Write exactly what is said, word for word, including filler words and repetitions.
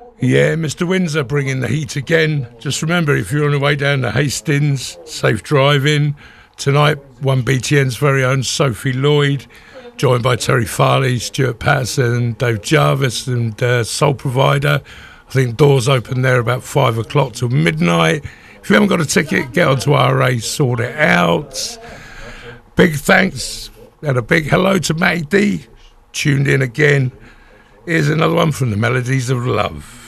Yeah, Mister Windsor bringing the heat again. Just remember, if you're on the way down to Hastings, safe driving. Tonight, one B T N's very own Sophie Lloyd, joined by Terry Farley, Stuart Patterson, Dave Jarvis and uh, Soul Provider. I think doors open there about five o'clock till midnight. If you haven't got a ticket, get onto R A, sort it out. Big thanks and a big hello to Matty D, tuned in again. Here's another one from the Melodies of Love.